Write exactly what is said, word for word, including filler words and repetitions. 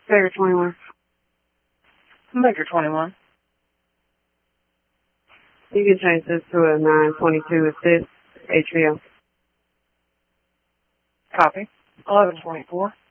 Baker twenty-one. Baker twenty-one. You can change this to a nine twenty-two assist H V O. Copy. eleven twenty-four.